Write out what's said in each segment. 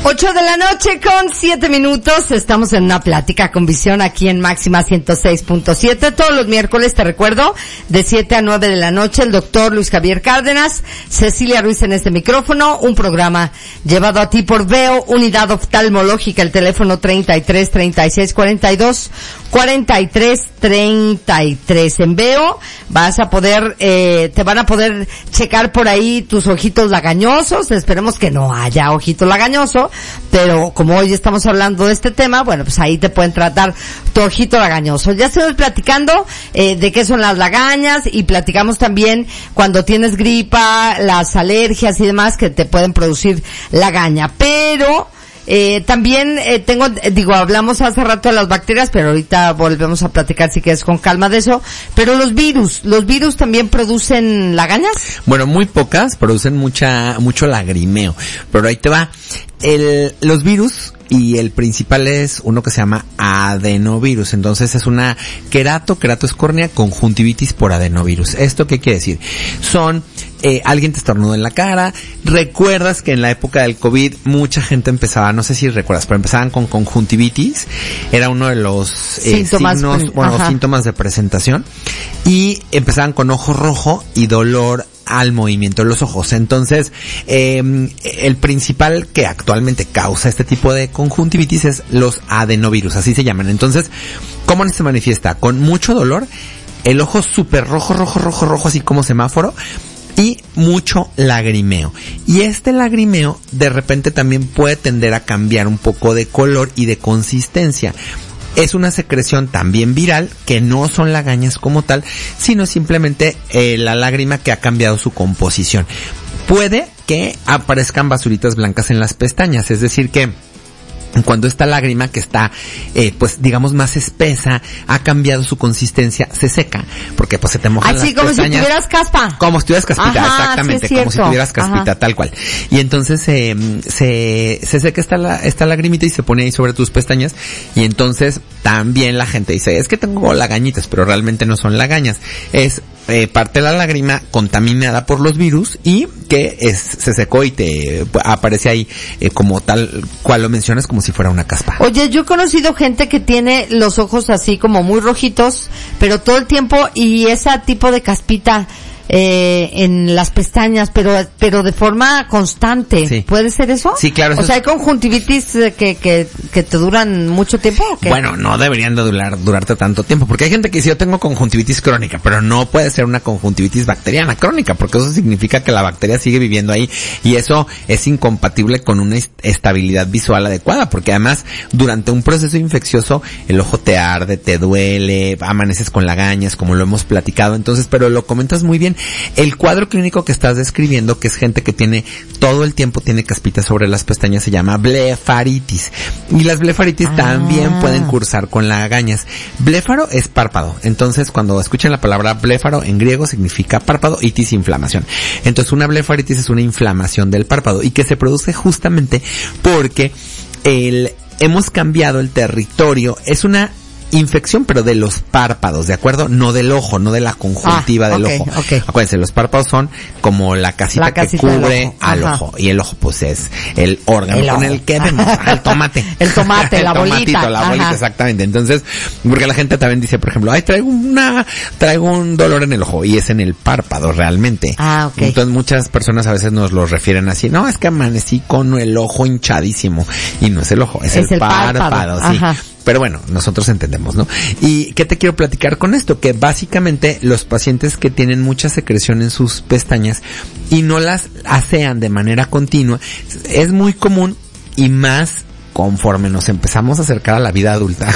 8 de la noche con 7 minutos. Estamos en una plática con visión aquí en Máxima 106.7. Todos los miércoles, te recuerdo, de 7 a 9 de la noche, el doctor Luis Javier Cárdenas, Cecilia Ruiz en este micrófono. Un programa llevado a ti por Veo Unidad Oftalmológica. El teléfono 33 36 42 43 33. En Veo vas a poder, te van a poder checar por ahí tus ojitos lagañosos. Esperemos que no haya ojito lagañoso, pero como hoy estamos hablando de este tema, bueno, pues ahí te pueden tratar tu ojito lagañoso. Ya estamos platicando de qué son las lagañas y platicamos también cuando tienes gripa, las alergias y demás que te pueden producir lagaña. Pero también hablamos hace rato de las bacterias, pero ahorita volvemos a platicar si quieres con calma de eso. Pero los virus también producen lagañas. Bueno, muy pocas, producen mucho lagrimeo, pero ahí te va. Los virus, y el principal es uno que se llama adenovirus. Entonces es una querato es córnea, conjuntivitis por adenovirus. ¿Esto qué quiere decir? Son, alguien te estornudó en la cara. Recuerdas que en la época del COVID mucha gente empezaba, no sé si recuerdas, pero empezaban con conjuntivitis. Era uno de los síntomas de presentación. Y empezaban con ojo rojo y dolor al movimiento de los ojos. Entonces, el principal que actualmente causa este tipo de conjuntivitis es los adenovirus, así se llaman. Entonces, ¿cómo se manifiesta? Con mucho dolor, el ojo súper rojo, así como semáforo, y mucho lagrimeo. Y este lagrimeo, de repente también puede tender a cambiar un poco de color y de consistencia. Es una secreción también viral, que no son lagañas como tal, sino simplemente la lágrima que ha cambiado su composición. Puede que aparezcan basuritas blancas en las pestañas, es decir que cuando esta lágrima que está, pues digamos más espesa, ha cambiado su consistencia, se seca, porque pues se te mojan las pestañas. Así como si tuvieras caspa. Como si tuvieras caspita, ajá, exactamente, sí, como si tuvieras caspita, ajá, tal cual. Y entonces se seca esta lagrimita y se pone ahí sobre tus pestañas, y entonces también la gente dice, es que tengo lagañitas, pero realmente no son lagañas, es parte de la lágrima contaminada por los virus y que se secó y te aparece ahí como tal cual lo mencionas, como si fuera una caspa. Oye, yo he conocido gente que tiene los ojos así como muy rojitos, pero todo el tiempo, y ese tipo de caspita en las pestañas, pero de forma constante. Sí. ¿Puede ser eso? Sí, claro. O sea, hay conjuntivitis que te duran mucho tiempo, ¿o qué? Bueno, no deberían de durarte tanto tiempo, porque hay gente que dice, yo tengo conjuntivitis crónica, pero no puede ser una conjuntivitis bacteriana crónica, porque eso significa que la bacteria sigue viviendo ahí, y eso es incompatible con una estabilidad visual adecuada, porque además, durante un proceso infeccioso, el ojo te arde, te duele, amaneces con lagañas, como lo hemos platicado. Entonces, pero lo comentas muy bien. El cuadro clínico que estás describiendo, que es gente que tiene todo el tiempo tiene caspitas sobre las pestañas, se llama blefaritis. Y las blefaritis también pueden cursar con lagañas. Bléfaro es párpado. Entonces, cuando escuchen la palabra bléfaro en griego significa párpado, itis inflamación. Entonces, una blefaritis es una inflamación del párpado y que se produce justamente porque hemos cambiado el territorio. Es una infección, pero de los párpados, ¿de acuerdo? No del ojo, no de la conjuntiva del ojo. Okay. Acuérdense, los párpados son como la casita que cubre al ojo. Y el ojo, pues, es el órgano con el que vemos el tomate. El tomate, la bolita. La bolita, exactamente. Entonces, porque la gente también dice, por ejemplo, traigo un dolor en el ojo, y es en el párpado realmente. Okay. Entonces, muchas personas a veces nos lo refieren así, no, es que amanecí con el ojo hinchadísimo. Y no es el ojo, es el párpado, sí. Ajá. Pero bueno, nosotros entendemos, ¿no? ¿Y qué te quiero platicar con esto? Que básicamente los pacientes que tienen mucha secreción en sus pestañas y no las asean de manera continua, es muy común, y más conforme nos empezamos a acercar a la vida adulta,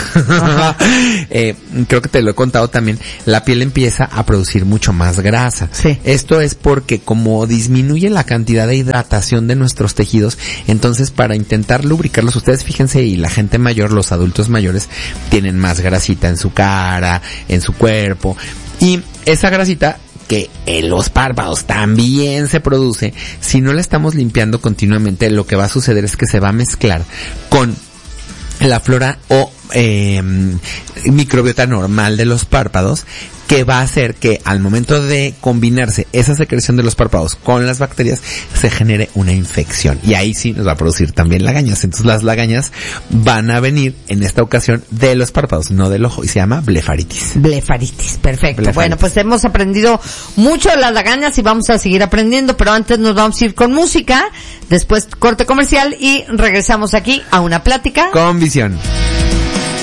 creo que te lo he contado también, la piel empieza a producir mucho más grasa. Sí. Esto es porque como disminuye la cantidad de hidratación de nuestros tejidos, entonces para intentar lubricarlos, ustedes fíjense, y la gente mayor, los adultos mayores, tienen más grasita en su cara, en su cuerpo, y esa grasita que en los párpados también se produce, si no la estamos limpiando continuamente, lo que va a suceder es que se va a mezclar con la flora o microbiota normal de los párpados, que va a hacer que al momento de combinarse esa secreción de los párpados con las bacterias se genere una infección, y ahí sí nos va a producir también lagañas. Entonces las lagañas van a venir en esta ocasión de los párpados, no del ojo, y se llama blefaritis. Blefaritis, perfecto. Blefaritis. Bueno, pues hemos aprendido mucho de las lagañas y vamos a seguir aprendiendo, pero antes nos vamos a ir con música, después corte comercial y regresamos aquí a una plática con visión.